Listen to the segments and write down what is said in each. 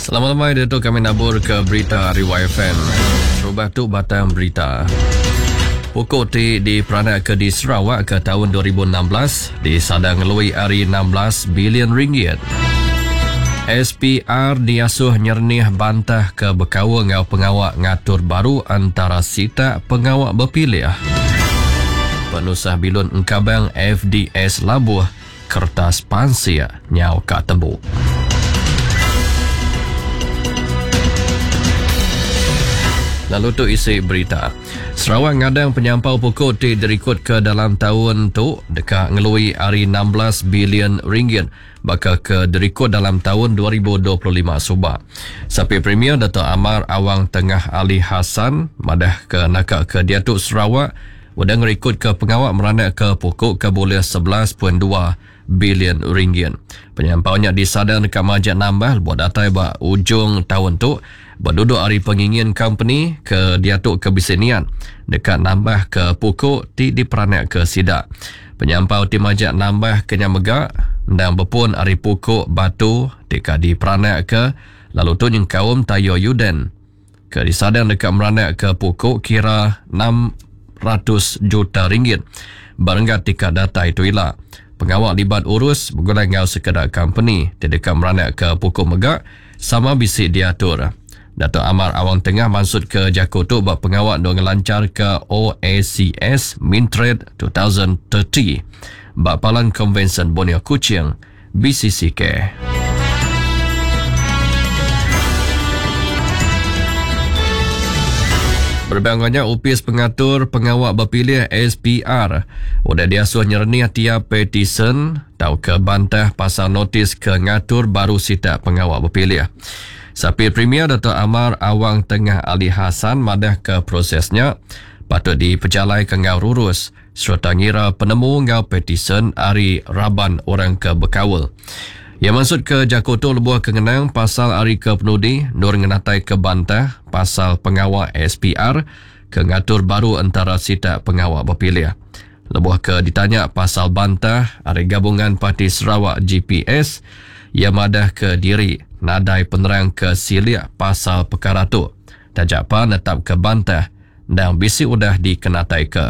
Selamat malam, Datuk. Kami nabur ke berita Ariwa FM. Serubah tu batang berita. Pokok teh diperanak ke di Sarawak ke tahun 2016 disadang ngelui hari 16 bilion ringgit. SPR diasuh nyernih bantah ke berkawa ngau pengawak ngatur baru antara sita pengawak berpilih. Penusah bilun Engkabang FDS labuh kertas pansia nyau kat tembuk. Lalu tu isi berita. Sarawak ngadang penyampau pokok teh dirikut ke dalam tahun tu dekat ngelui hari 16 bilion ringgit bakal ke dirikut dalam tahun 2025 subah. Sapi Premier Dato' Amar Awang Tengah Ali Hassan madah ke nakak ke Datuk Sarawak udah ngerikut ke pengawak meranak ke pokok ke boleh 11.2 bilion ringgit. Penyampaunya disadar dekat Majlis Nambah buat data ba ujung tahun tu berduduk hari pengingin company ke Datuk Kebisinian dekat nambah ke pokok ti diperanak ke sidak. Penyampau ti Majlis Nambah Kenyamegak dan berpun hari pokok batu dekat diperanak ke lalu tu yang kaum Tayo Yuden ke disadar dekat meranak ke pokok kira 600 juta ringgit. Barangkat tika data itu ilah. Pengawal libat urus berguna ngau sekedar company di dekat meranak ke pokok megak sama bisik diatur. Dato' Amar Awang Tengah maksud ke Jakarta buat pengawal dua ngelancar ke OACS Mintrade 2030 Bapalan Konvensen Borneo Kuching BCCK. Berbangunnya upis pengatur pengawak berpilih SPR udah diasuh nyernih tiap petisen tau ke bantah pasal notis ke ngatur baru sidak pengawak berpilih. Sapi Premier Dato' Amar Awang Tengah Ali Hassan madah ke prosesnya patut diperjalai ke ngau rurus serta ngira penemu ngau petisen hari Raban orang ke berkawal. Yang maksud ke Jakarta lebuh kengenang pasal hari ke penudi nur ngenatai ke bantah pasal pengawal SPR ke ngatur baru antara sidak pengawal berpilih. Lebuh ke ditanya pasal bantah hari gabungan Parti Sarawak GPS yang madah ke diri nadai penerang ke silia pasal perkara tu. Tajak pa netap ke bantah dan bisi udah dikenatai ke.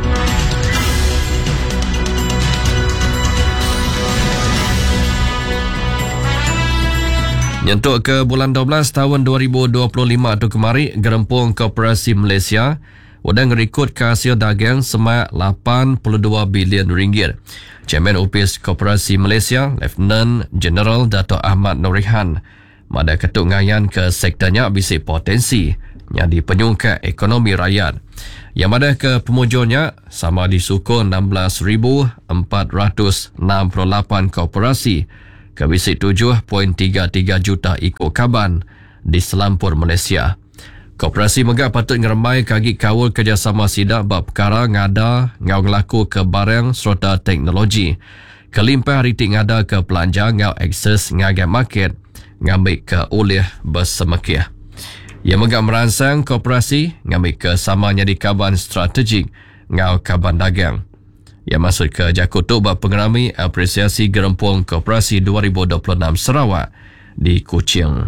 Nyentuk ke bulan 12 tahun 2025 tu kemari, Gerempung Koperasi Malaysia udah ngerikut ke hasil dagang semak 82 bilion ringgit. Chairman Upis Koperasi Malaysia, Lieutenant General Dato' Ahmad Nurihan, madah ketuk ngayan ke sektornya bisik potensi yang dipenyungkat ekonomi rakyat. Yang madah ke pemujurnya sama disukun 16,468 koperasi ke bisik 7.33 juta ikut kaban di selampur Malaysia. Koperasi Megak patut ngeremai kaki kawal kerjasama sidak bab perkara ngada ngau ngelaku ke barang serta teknologi. Kelimpah ritik ngada ke pelanja ngau akses ngagai market ngambil ke oleh bersemakih. Ia Megak merangsang koperasi ngambil ke samanya di kaban strategik ngau kaban dagang. Ia masuk ke Jakarta bab pengerami apresiasi Gerempung Koperasi 2026 Sarawak di Kuching.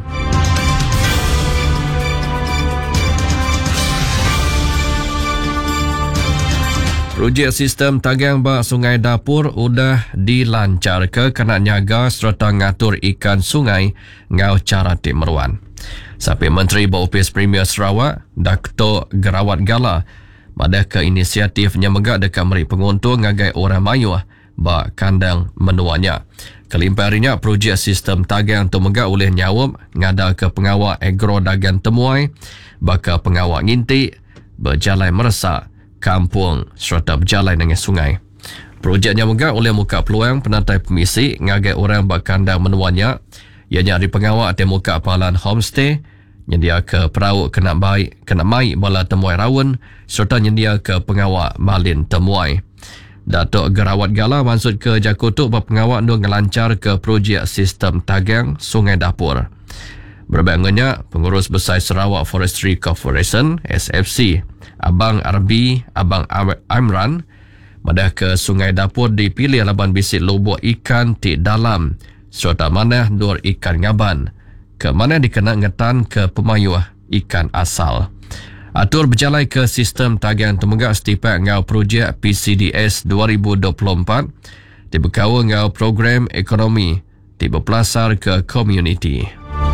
Projek sistem tagang bak sungai dapur udah dilancar ke kena nyaga serta ngatur ikan sungai ngau cara timeruan. Sapi Menteri Baupis Premier Sarawak, Dr. Gerawat Gala, madah ke inisiatifnya megak dekat meri penguntung ngagai orang mayuh bak kandang menuanya. Kelimpah harinya projek sistem tagang tu megak oleh nyawam ngada ke pengawak agro dagang temuai bakal pengawak ngintik berjalan meresak kampung serta berjalan dengan sungai. Projeknya megak oleh muka peluang penantai pemisi ngagai orang bak kandang menuanya ianya di pengawak atau muka pahalan homestay nyedia ke perahu kena mai bala temuai rawon serta nyedia ke pengawak malin temuai. Datuk Gerawat Gala maksud ke Jakarta bab pengawak nu ngelancar ke projek sistem tagang sungai dapur. Berbangunnya pengurus besar Sarawak Forestry Corporation SFC Abang Arbi Abang Amran madah ke sungai dapur dipilih laban bisik lubuk ikan ti dalam serta manah nur ikan ngaban ke mana dikena ngetan ke pemayuh ikan asal. Atur berjalan ke sistem tagihan temunggak setiap ngau projek PCDS 2024 diberkawa ngau program ekonomi tiba pelasar ke komuniti.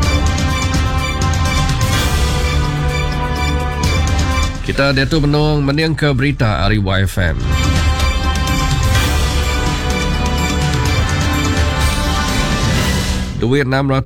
Kita Datuk Menung meniang ke berita Ariwa FM. Duit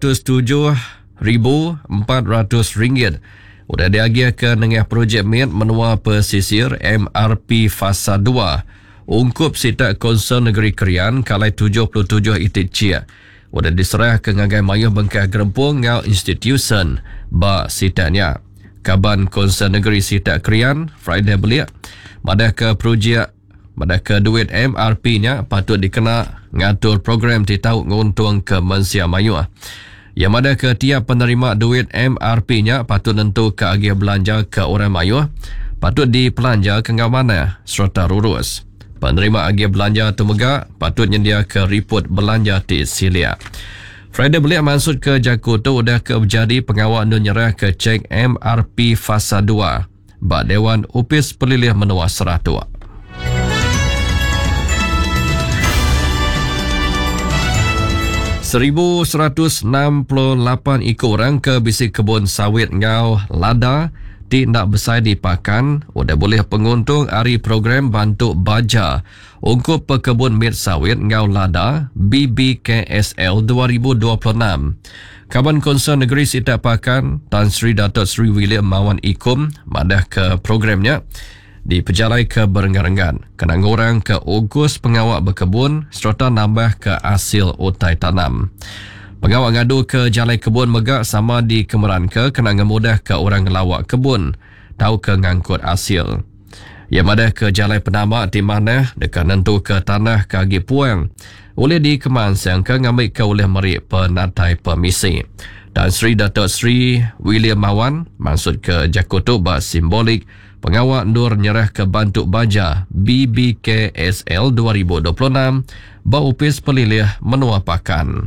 RM607,400 sudah diagih ke nengah projek MIT menua pesisir MRP Fasa 2 ungkup sitak Konsern Negeri Krian kalai 77 itik cia. Sudah diserah ke ngagai mayuh bengkah gerempung ngau institution ba sitaknya. Kaban Konsern Negeri Sitak Krian Friday belia madah ke projek madah ke duit MRP-nya patut dikena ngatur program titau nguntung ke Mensia Mayuh. Yang madah ke tiap penerima duit MRP-nya patut nentu ke agih belanja ke orang Mayuh patut dipelanja ke ngau mana serta rurus. Penerima agih belanja temegak patut nyedia ke report belanja di silia. Friday belia maksud ke Jakarta udah ke berjadi pengawal nu nyerah ke cek MRP Fasa 2 ba Dewan Upis Pelilih Menua Serah Tua. $1,168 ikut orang ke bisik kebun sawit ngau lada tidak besar dipakan udah boleh penguntung hari program bantu baja ungkup pekebun mit sawit ngau lada BBKSL 2026. Kaban Konsern Negeri Sitak Pakan Tan Sri Datuk Sri William Mawan Ikum madah ke programnya diperjalai ke berenggan-enggan kena ngurang ke Ogos pengawal berkebun serta nambah ke hasil utai tanam. Pengawal ngadu ke jalai kebun megak sama di kemeran ke kena ngemudah ke orang ngelawak kebun tahu ke ngangkut hasil. Yang madah ke jalai penama di mana dekat nentu ke tanah kaki puang oleh di kemansang ke ngambil ke oleh merik penatai permisi. Dan Sri Datuk Sri William Mawan maksud ke Jakarta ba simbolik pengawal Nur nyerah ke bantu baja BBKSL 2026 ba Upis Pelilih Menua Pakan.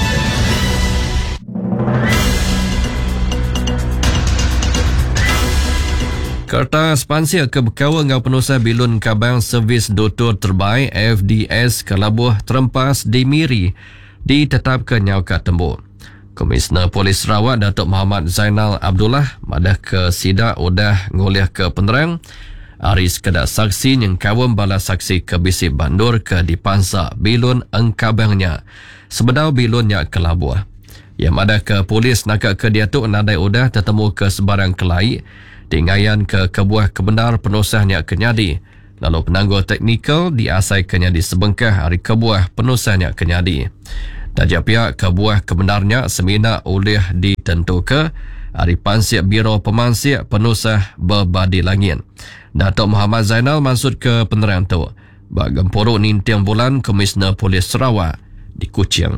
Kertas pansia ke berkawa ngau penusah bilun kabang servis doktor terbaik FDS Kelabuh Terempas di Miri ditetapkan nyau kat tembuk. Komisioner Polis Sarawak Datuk Muhammad Zainal Abdullah madah ke sidak udah nguliah ke penerang hari sekedar saksi yang kawam bala saksi ke bisik bandur ke dipansa bilun engkabangnya sebedau bilunnya Kelabuh. Yang madah ke polis nakak ke diatuk nadai udah tertemu ke sebarang kelai tinggayan ke kebuah kebenar penusahnya kenyadi. Lalu penangguh teknikal diasai kenyadi sebengkah hari kebuah penusahnya kenyadi. Tajak pihak kebuah kebenarnya semina oleh ditentukan hari pansiak Biro Pemansiak Penusah Berbadi Langit. Datuk Muhammad Zainal maksud ke penerang tu bagempuruk nintiang bulan Komisioner Polis Sarawak di Kuching.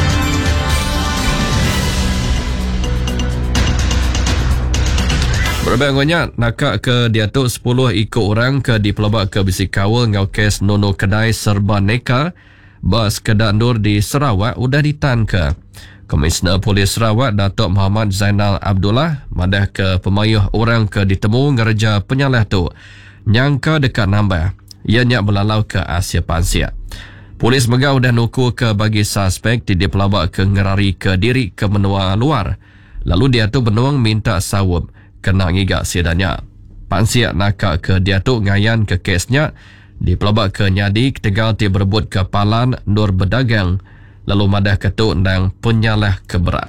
Berbangunnya nakak ke diatuk 10 ikut orang ke dipelabak ke bisik kawal ngau kes nono kedai serba neka bas kedak nur di Sarawak udah ditan ke. Komisioner Polis Sarawak Datuk Muhammad Zainal Abdullah madah ke pemayuh orang ke ditemu ngereja penyalah tu nyangka dekat nambah ia nyak belalau ke Asia Pasifik. Polis megah udah nuku ke bagi suspek di dipelabak ke ngerari ke diri ke menua luar. Lalu dia tu benuang minta sawub kena ngigak sidanya. Pansiak nakak ke diatuk ngayan ke kesnya dipelabak ke nyadi ketegal ti berebut ke palan nur berdagang lalu madah ketuk dan penyalah keberat.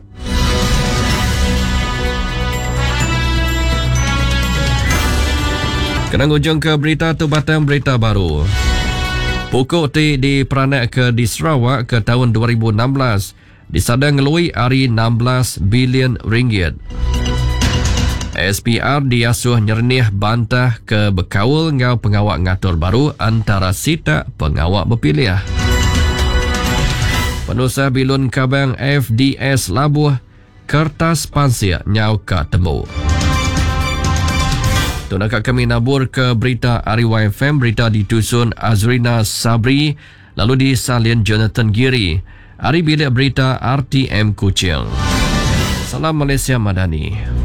Kena ujung ke berita tu batang berita baru. Pokok ti diperanak ke di Sarawak ke tahun 2016 disadang ngelui hari 16 bilion ringgit. SPR diasuh nyernih bantah ke berkawal ngau pengawak ngatur baru antara sitak pengawak berpilih. Penusah bilun kabang FDS Labuh kertas pansiak nyau ka temu. Tunakak kami nabur ke berita Ariwa FM, berita ditusun Azrina Sabri, lalu disalin Jonathan Giri. Hari bilik berita RTM Kuching. Salam. Salam Malaysia Madani.